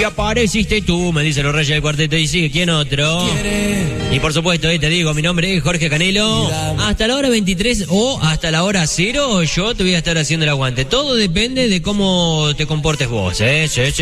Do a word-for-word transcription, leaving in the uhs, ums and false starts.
Y apareciste tú, me dicen los reyes del cuarteto. Y sigue, ¿quién otro? Y por supuesto, eh, te digo, mi nombre es Jorge Canelo. Hasta la hora veintitrés o hasta la hora cero, yo te voy a estar haciendo el aguante. Todo depende de cómo te comportes vos, ¿eh? Sí, sí.